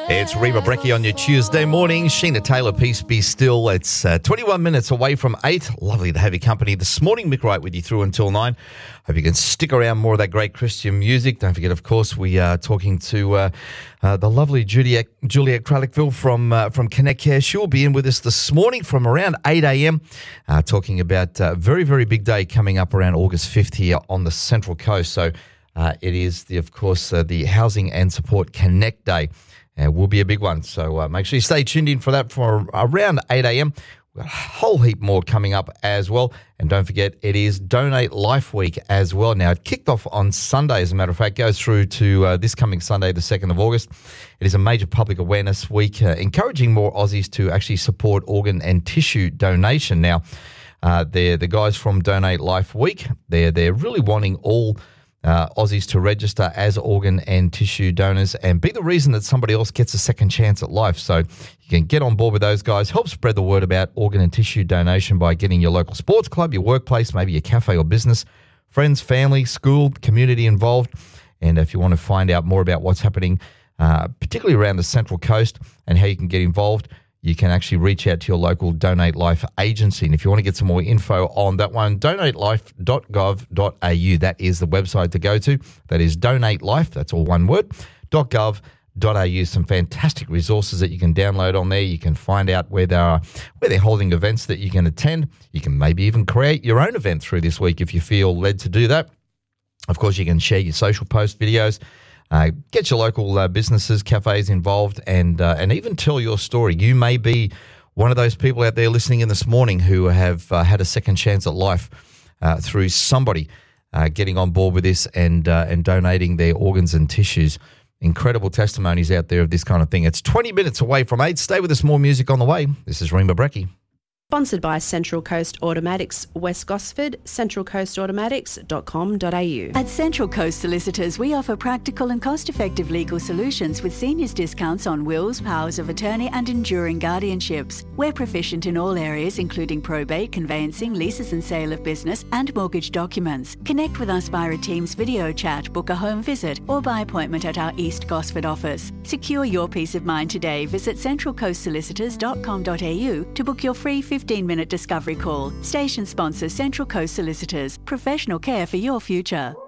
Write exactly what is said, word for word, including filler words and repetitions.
It's Reba Brecky on your Tuesday morning. Sheena Taylor, Peace Be Still. It's uh, twenty-one minutes away from eight. Lovely to have your company this morning. Mick Wright with you through until nine. Hope you can stick around more of that great Christian music. Don't forget, of course, we are talking to uh, uh, the lovely Juliet, Juliet Kralickville from uh, from Connect Care. She'll be in with us this morning from around eight a.m. Uh, talking about a very, very big day coming up around August fifth here on the Central Coast. So uh, it is, the, of course, uh, the Housing and Support Connect Day. It will be a big one, so uh, make sure you stay tuned in for that for around eight a.m. We've got a whole heap more coming up as well. And don't forget, it is Donate Life Week as well. Now, it kicked off on Sunday, as a matter of fact, goes through to uh, this coming Sunday, the second of August. It is a major public awareness week, uh, encouraging more Aussies to actually support organ and tissue donation. Now, uh, they're the guys from Donate Life Week. They're, they're really wanting all Uh, Aussies to register as organ and tissue donors and be the reason that somebody else gets a second chance at life. So you can get on board with those guys. Help spread the word about organ and tissue donation by getting your local sports club, your workplace, maybe your cafe or business, friends, family, school, community involved. And if you want to find out more about what's happening, uh, particularly around the Central Coast and how you can get involved, you can actually reach out to your local Donate Life agency. And if you want to get some more info on that one, donate life dot gov dot a u. That is the website to go to. That is Donate Life, that's all one word, .gov dot a u. Some fantastic resources that you can download on there. You can find out where they are, where they're holding events that you can attend. You can maybe even create your own event through this week if you feel led to do that. Of course, you can share your social post videos. Uh, get your local uh, businesses, cafes involved, and uh, and even tell your story. You may be one of those people out there listening in this morning who have uh, had a second chance at life uh, through somebody uh, getting on board with this and uh, and donating their organs and tissues. Incredible testimonies out there of this kind of thing. It's twenty minutes away from eight. Stay with us, more music on the way. This is Reba Brecky. Sponsored by Central Coast Automatics, West Gosford, central coast automatics dot com dot a u. At Central Coast Solicitors, we offer practical and cost-effective legal solutions with seniors discounts on wills, powers of attorney and enduring guardianships. We're proficient in all areas, including probate, conveyancing, leases and sale of business and mortgage documents. Connect with us via a Teams video chat, book a home visit or by appointment at our East Gosford office. Secure your peace of mind today. Visit central coast solicitors dot com dot a u to book your free fifteen-minute discovery call. Station sponsor Central Coast Solicitors. Professional care for your future.